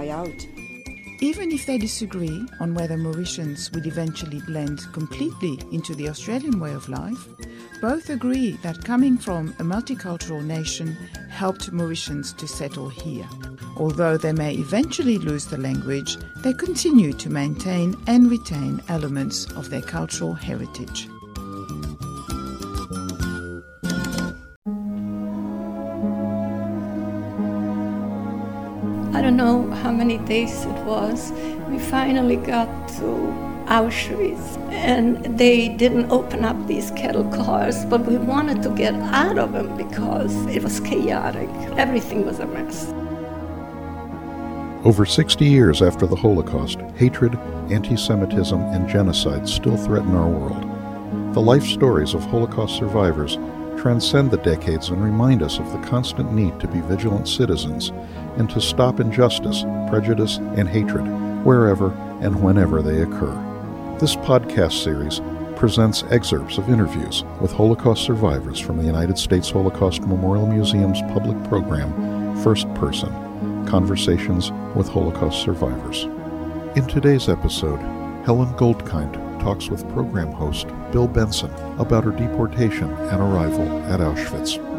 die out. Even if they disagree on whether Mauritians would eventually blend completely into the Australian way of life, both agree that coming from a multicultural nation helped Mauritians to settle here. Although they may eventually lose the language, they continue to maintain and retain elements of their cultural heritage. I don't know how many days it was. We finally got to Auschwitz, and they didn't open up these cattle cars, but we wanted to get out of them because it was chaotic. Everything was a mess. Over 60 years after the Holocaust, hatred, anti-Semitism, and genocide still threaten our world. The life stories of Holocaust survivors transcend the decades and remind us of the constant need to be vigilant citizens and to stop injustice, prejudice, and hatred wherever and whenever they occur. This podcast series presents excerpts of interviews with Holocaust survivors from the United States Holocaust Memorial Museum's public program, First Person, Conversations with Holocaust Survivors. In today's episode, Helen Goldkind talks with program host Bill Benson about her deportation and arrival at Auschwitz.